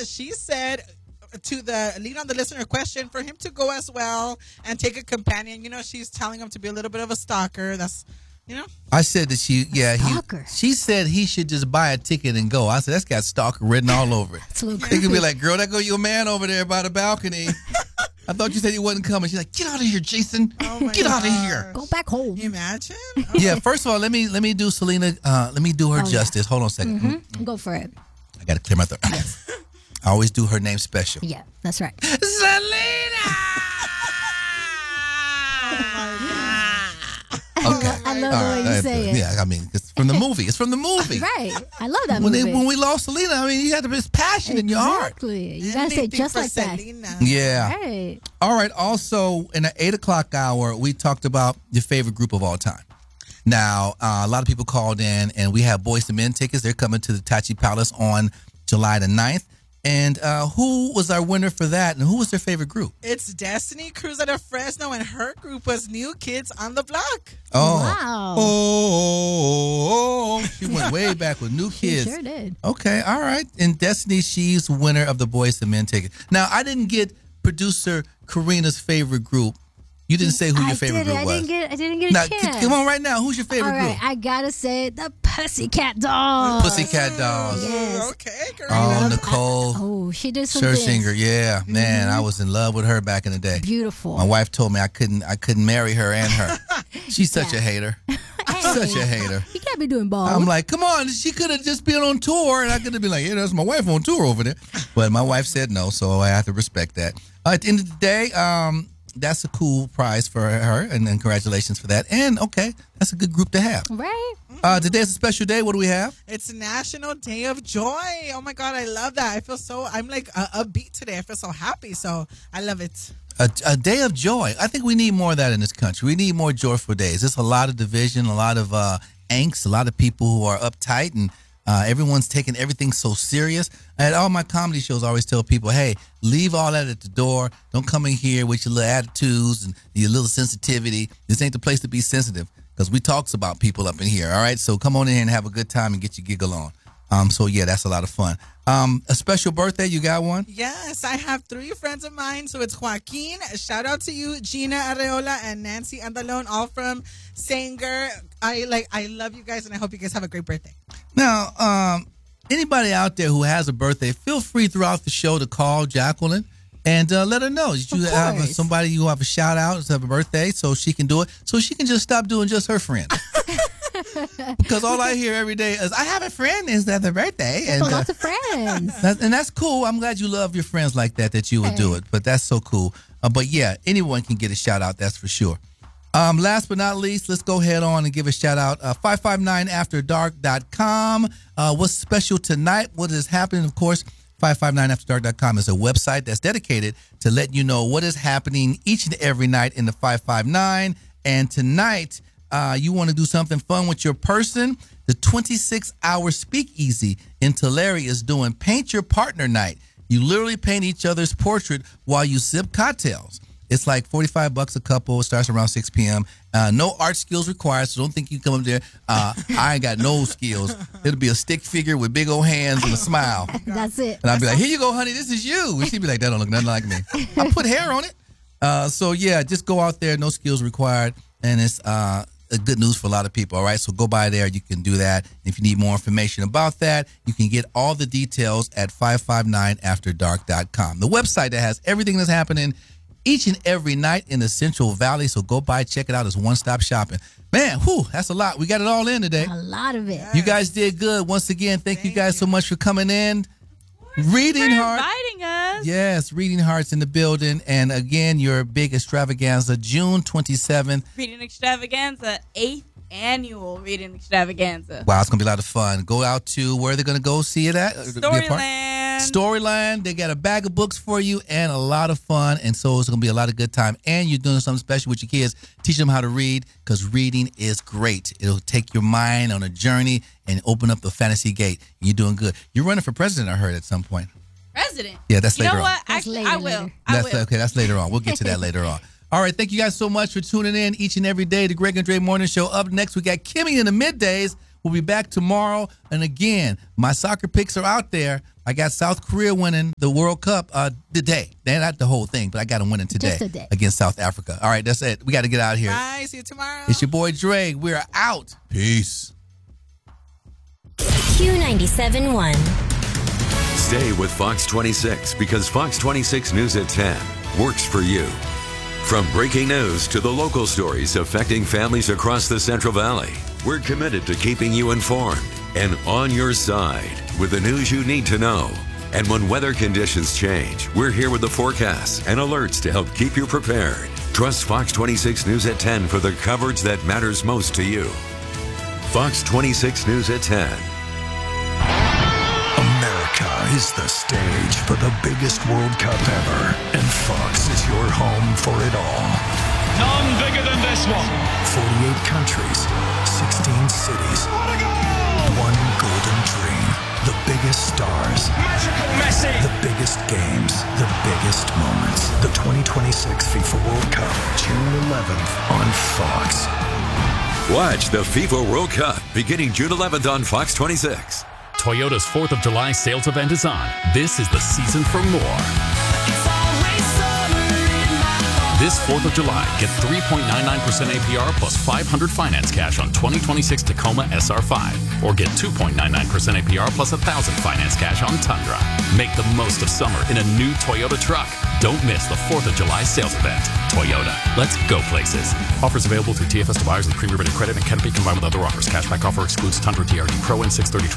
she said to the lead on the listener question for him to go as well and take a companion. She's telling him to be a little bit of a stalker. That's, I said that she said he should just buy a ticket and go. I said, that's got stalker written all over it. That's a little They creepy. could be like, girl, that go your man over there by the balcony. I thought you said he wasn't coming. She's like, get out of here, Jason. Get out of here. Go back home. Can you imagine? Yeah, first of all, let me do Selena. Let me do her justice. Hold on a 2nd Go for it. I got to clear my throat. I always do her name special. Yeah, that's right. Selena! Okay. I love the way you say it. Yeah, I mean, it's from the movie. It's from the movie. Right. I love that When movie. when we lost Selena, I mean, you had this passion in your heart. Exactly. You gotta say it just like that. Yeah. Right. All right. Also, in the 8 o'clock hour, we talked about your favorite group of all time. Now, a lot of people called in, and we have Boyz II Men tickets. They're coming to the Tachi Palace on July the 9th. And who was our winner for that, and who was their favorite group? It's Destiny Cruz out of Fresno, and her group was New Kids on the Block. Oh. Wow. Oh. She went way back with New Kids. She sure did. Okay, all right. And Destiny, she's winner of the Boyz II Men ticket. Now, I didn't get producer Karina's favorite group. You didn't say who your favorite group was. I didn't get a Now, chance. come on right now. Who's your favorite All right, group? I gotta say the Pussycat Dolls. Pussycat Dolls. Yes. Okay, girl. Oh, Nicole Oh, she did something Scherzinger. Yeah, man, I was in love with her back in the day. beautiful. My wife told me I couldn't marry her and her. She's such a hater. Such a hater. You can't be doing balls. I'm like, come on, she could have just been on tour, and I could have been like, yeah, that's my wife on tour over there. But my wife said no, so I have to respect that. At the end of the day, that's a cool prize for her, and then congratulations for that. And okay, that's a good group to have. Right? Today's a special day. What do we have? It's National Day of Joy. Oh my God, I love that. I'm like upbeat today. I feel so happy. So I love it. A day of joy. I think we need more of that in this country. We need more joyful days. There's a lot of division, a lot of angst, a lot of people who are uptight, and everyone's taking everything so serious. At all my comedy shows, I always tell people, hey, leave all that at the door. Don't come in here with your little attitudes and your little sensitivity. This ain't the place to be sensitive, because we talks about people up in here, all right? So come on in here and have a good time and get your giggle on. So, yeah, that's a lot of fun. A special birthday, you got one? Yes, I have 3 friends of mine. So it's Joaquin. Shout out to you, Gina Areola and Nancy Andalon, all from Sanger. I love you guys, and I hope you guys have a great birthday. Now, anybody out there who has a birthday, feel free throughout the show to call Jacqueline and let her know that you have somebody you have a shout out to have a birthday, so she can do it, so she can just stop doing just her friends. Because all I hear every day is, I have a friend is that their birthday. And Lots of friends. and that's cool. I'm glad you love your friends like that you would do it. But that's so cool. But yeah, anyone can get a shout out, that's for sure. Last but not least, let's go ahead on and give a shout out. 559afterdark.com. What's special tonight? What is happening? Of course, 559afterdark.com is a website that's dedicated to letting you know what is happening each and every night in the 559. And tonight, you want to do something fun with your person, the 26-hour speakeasy in Tulare is doing Paint Your Partner Night. You literally paint each other's portrait while you sip cocktails. It's like $45 a couple. It starts around 6 p.m. No art skills required, so don't think you come up there. I ain't got no skills. It'll be a stick figure with big old hands and a smile. That's it. And I'll be like, here you go, honey, this is you. And she'd be like, that don't look nothing like me. I put hair on it. So, yeah, just go out there. No skills required. And it's good news for a lot of people, all right? So go by there. You can do that. If you need more information about that, you can get all the details at 559afterdark.com, the website that has everything that's happening each and every night in the Central Valley. So go by, check it out. It's one-stop shopping. Man, that's a lot. We got it all in today. A lot of it. You guys did good. Once again, thank you guys so much for coming in. Reading Heart. Inviting us. Yes, Reading Heart's in the building. And again, your big extravaganza, June 27th. Reading Extravaganza, 8th annual Reading Extravaganza. Wow, it's going to be a lot of fun. Go out to where they're going to go see it at? Storyland. Storyland. They got a bag of books for you and a lot of fun. And so it's going to be a lot of good time. And you're doing something special with your kids. Teach them how to read, because reading is great. It'll take your mind on a journey and open up the fantasy gate. You're doing good. You're running for president, I heard, at some point. President. Yeah, that's later on. You know what? That's Actually, later, I will. later. I will. Okay, that's later on. We'll get to that later on. All right, thank you guys so much for tuning in each and every day. The Greg and Dre Morning Show. Up next, we got Kimmy in the middays We'll be back tomorrow. And again, my soccer picks are out there. I got South Korea winning the World Cup today. Not the whole thing, but I got them winning today against South Africa. All right, that's it. We got to get out of here. Bye. See you tomorrow. It's your boy Dre. We're out. Peace. Q97.1. Stay with Fox 26 because Fox 26 News at 10 works for you. From breaking news to the local stories affecting families across the Central Valley, we're committed to keeping you informed and on your side with the news you need to know. And when weather conditions change, we're here with the forecasts and alerts to help keep you prepared. Trust Fox 26 News at 10 for the coverage that matters most to you. Fox 26 News at 10. America is the stage for the biggest World Cup ever, and Fox is your home for it all. None bigger than this one. 48 countries, 16 cities, one golden dream. The biggest stars, Magical Messi. the biggest games, the biggest moments. The 2026 FIFA World Cup, June 11th on Fox. Watch the FIFA World Cup beginning June 11th on Fox 26. Toyota's 4th of July sales event is on. This is the season for more. This 4th of July, get 3.99% APR plus 500 finance cash on 2026 Tacoma SR5. Or get 2.99% APR plus 1,000 finance cash on Tundra. Make the most of summer in a new Toyota truck. Don't miss the 4th of July sales event. Toyota, let's go places. Offers available through TFS to buyers with pre-rebated credit and can be combined with other offers. Cashback offer excludes Tundra TRD Pro and 630